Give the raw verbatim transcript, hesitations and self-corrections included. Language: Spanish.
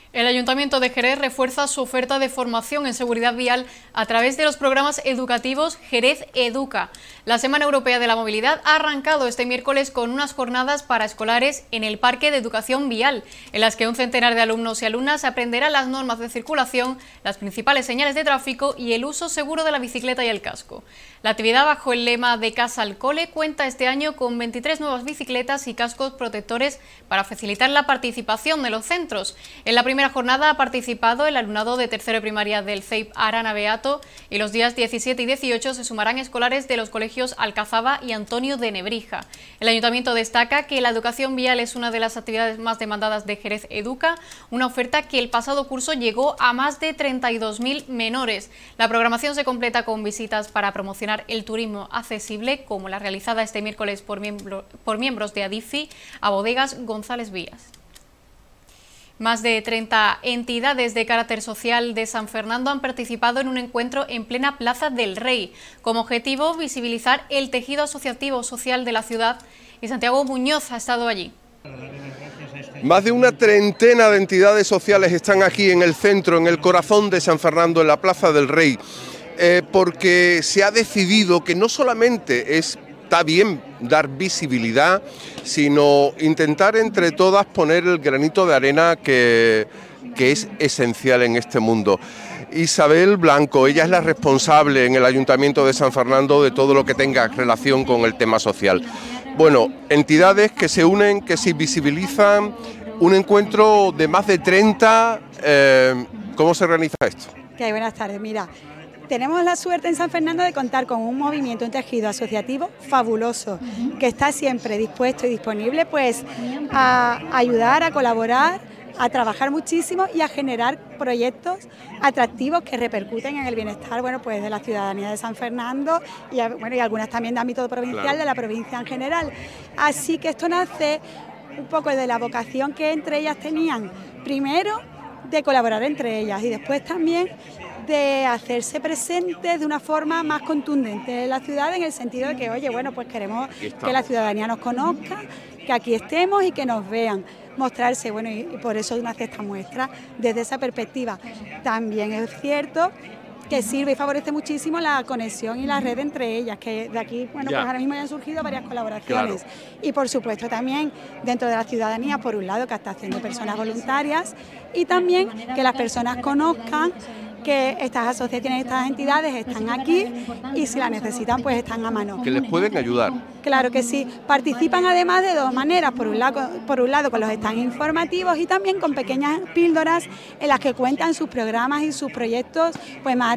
El Ayuntamiento de Jerez refuerza su oferta de formación en seguridad vial a través de los programas educativos Jerez Educa. La Semana Europea de la Movilidad ha arrancado este miércoles con unas jornadas para escolares en el Parque de Educación Vial, en las que un centenar de alumnos y alumnas aprenderán las normas de circulación, las principales señales de tráfico y el uso seguro de la bicicleta y el casco. La actividad, bajo el lema de Casa al Cole, cuenta este año con veintitrés nuevas bicicletas y cascos protectores para facilitar la participación de los centros. En la primera jornada ha participado el alumnado de tercero de primaria del C E I P Arana Beato, y los días diecisiete y dieciocho se sumarán escolares de los colegios Alcazaba y Antonio de Nebrija. El Ayuntamiento destaca que la educación vial es una de las actividades más demandadas de Jerez Educa, una oferta que el pasado curso llegó a más de treinta y dos mil menores. La programación se completa con visitas para promocionar el turismo accesible, como la realizada este miércoles por, miembro, por miembros de Adifi a Bodegas González Vías. Más de treinta entidades de carácter social de San Fernando han participado en un encuentro en plena Plaza del Rey, como objetivo visibilizar el tejido asociativo social de la ciudad, y Santiago Muñoz ha estado allí. Más de una treintena de entidades sociales están aquí en el centro, en el corazón de San Fernando, en la Plaza del Rey, eh, porque se ha decidido que no solamente es Está bien dar visibilidad, sino intentar entre todas poner el granito de arena que, que es esencial en este mundo. Isabel Blanco, ella es la responsable en el Ayuntamiento de San Fernando de todo lo que tenga relación con el tema social. Bueno, entidades que se unen, que se visibilizan, un encuentro de más de treinta. Eh, ¿Cómo se organiza esto? Okay, buenas tardes, mira. Tenemos la suerte en San Fernando de contar con un movimiento, un tejido asociativo fabuloso, que está siempre dispuesto y disponible pues a ayudar, a colaborar, a trabajar muchísimo y a generar proyectos atractivos que repercuten en el bienestar, bueno, pues de la ciudadanía de San Fernando y, bueno, y algunas también de ámbito provincial, claro, de la provincia en general. Así que esto nace un poco de la vocación que entre ellas tenían, primero de colaborar entre ellas y después también de hacerse presentes de una forma más contundente en la ciudad, en el sentido de que, oye, bueno, pues queremos que la ciudadanía nos conozca, que aquí estemos y que nos vean, mostrarse, bueno, y, y por eso nace esta muestra desde esa perspectiva. También es cierto que sirve y favorece muchísimo la conexión y la red entre ellas, que de aquí, bueno, ya. pues ahora mismo ya han surgido varias colaboraciones. Claro. Y por supuesto también dentro de la ciudadanía, por un lado, captación de personas voluntarias y también que las personas conozcan que estas asociaciones, estas entidades están aquí y si las necesitan pues están a mano. Que les pueden ayudar. Claro que sí. Participan además de dos maneras, por un lado, por un lado con los stands informativos y también con pequeñas píldoras en las que cuentan sus programas y sus proyectos pues más